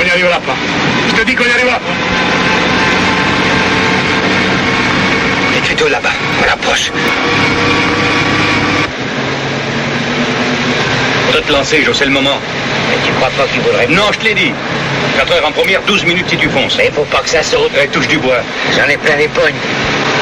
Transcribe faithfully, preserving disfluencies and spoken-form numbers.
n'y arrivera pas. Je te dis qu'on n'y arrivera pas. Et plutôt là-bas, on approche. Faut te lancer, Joe, c'est le moment. Mais tu crois pas qu'il vaudrait... Non, je te l'ai dit. quatre heures en première, douze minutes si tu fonces. Mais il faut pas que ça saute. Eh, touche du bois. J'en ai plein les pognes.